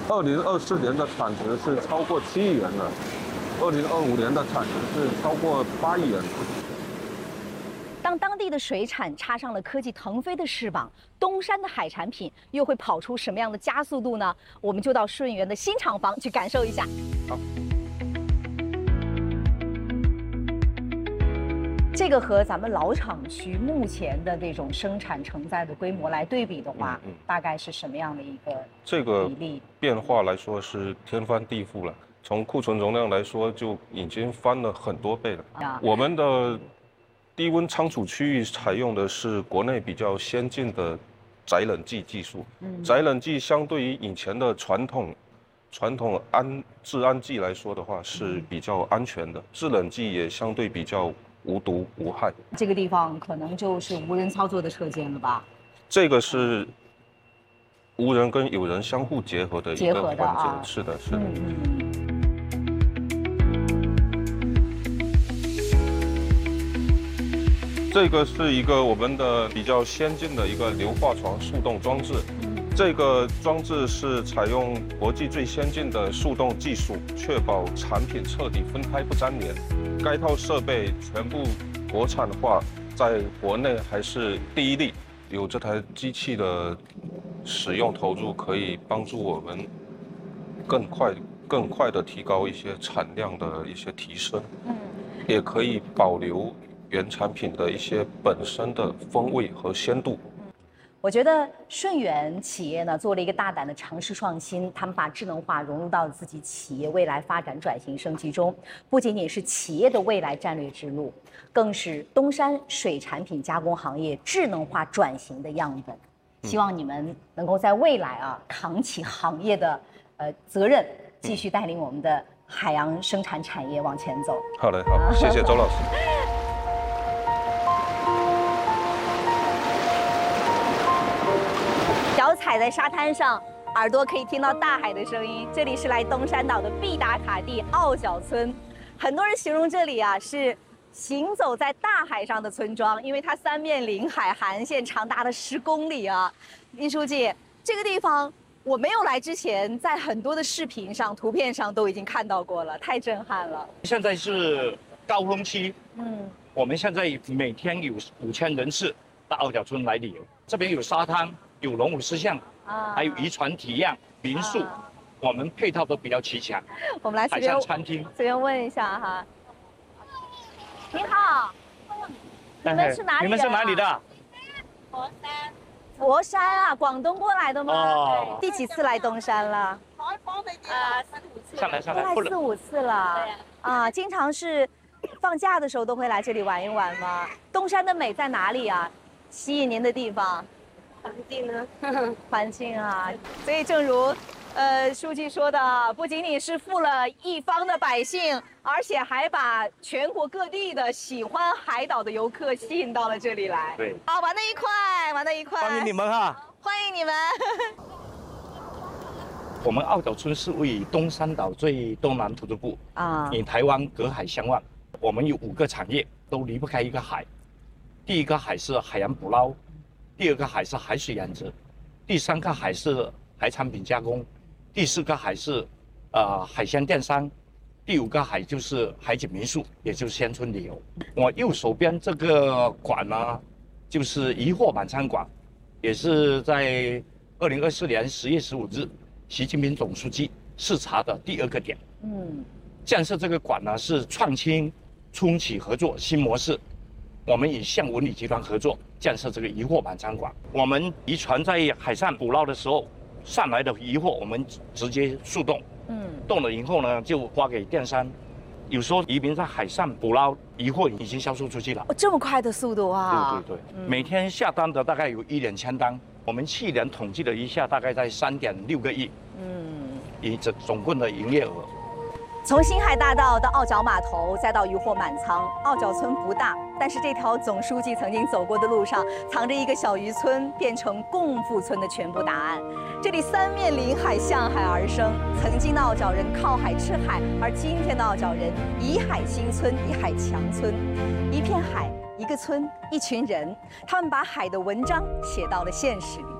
2024年的产值是超过7亿元的，2025年的产值是超过8亿元。 当当地的水产插上了科技腾飞的翅膀，东山的海产品又会跑出什么样的加速度呢？我们就到顺源的新厂房去感受一下。 好。 这个和咱们老厂区目前的这种生产承载的规模来对比的话，大概是什么样的一个这个比例？ 变化来说是天翻地覆了。从库存容量来说，就已经翻了很多倍了。我们的低温仓储区域采用的是国内比较先进的宅冷剂技术。宅冷剂相对于以前的传统制氨剂来说的话是比较安全的，制冷剂也相对比较无毒无害。 这个地方可能就是无人操作的车间了吧？ 这个是无人跟有人相互结合的一个环节。是的，是的。这个是一个我们的比较先进的一个硫化床速冻装置。这个装置是采用国际最先进的速冻技术，确保产品彻底分开不粘连。该套设备全部国产化，在国内还是第一例。有这台机器的使用投入，可以帮助我们更快的提高一些产量的一些提升。也可以保留原产品的一些本身的风味和鲜度。 我觉得顺源企业呢做了一个大胆的尝试创新，他们把智能化融入到自己企业未来发展转型升级中，不仅仅是企业的未来战略之路，更是东山水产品加工行业智能化转型的样本。希望你们能够在未来扛起行业的责任，继续带领我们的海洋生产产业往前走。 好嘞，好，谢谢周老师。 脚踩在沙滩上，耳朵可以听到大海的声音。这里是来东山岛的必打卡地傲角村，很多人形容这里是行走在大海上的村庄，因为它三面临海，海岸线长达了10公里啊。殷书记，这个地方我没有来之前，在很多的视频上、图片上都已经看到过了，太震撼了。 现在是高峰期，我们现在每天有5000人次到傲角村来旅游，这边有沙滩。有龙舞石像还有渔船体验民宿，我们配套都比较齐全。 我们来海上餐厅， 随便问一下哈。你好，你们是哪里人？ 你们是哪里的？ 佛山。 佛山啊，广东过来的吗？哦。第几次来东山了 4、5次。 上来， 来4、5次了。啊，经常是放假的时候都会来这里玩一玩吗？东山的美在哪里啊？吸引您的地方？ 环境呢？ 环境啊，所以正如书记说的，不仅仅是富了一方的百姓，而且还把全国各地的喜欢海岛的游客吸引到了这里来。 对， 好，玩得愉快，玩得愉快。 欢迎你们哈！ 欢迎你们。 我们傲角村是位于东山岛最东南土著部与台湾隔海相望。我们有5个产业都离不开一个海，第一个海是海洋捕捞。第2个海是海水养殖，第3个海是海产品加工，第4个海是海鲜电商，第5个海就是海景民宿，也就是乡村旅游。我右手边这个馆呢，就是渔获晚餐馆，也是在2024年10月15日，习近平总书记视察的第2个点。建设这个馆呢是创新重启合作新模式。我们与向文旅集团合作建设这个渔获晚餐馆。我们渔船在海上捕捞的时候，上来的渔获我们直接速冻，冻了以后呢就发给电商。有时候渔民在海上捕捞渔获已经销售出去了。 这么快的速度啊！ 对，每天下单的大概有1、2千单。我们去年统计了一下，大概在3.6个亿。以总共的营业额。 从新海大道到傲角码头，再到渔获满仓，傲角村不大，但是这条总书记曾经走过的路上，藏着一个小渔村，变成共富村的全部答案。这里三面临海，向海而生。曾经的傲角人靠海吃海，而今天的傲角人以海兴村，以海强村。一片海，一个村，一群人，他们把海的文章写到了现实里。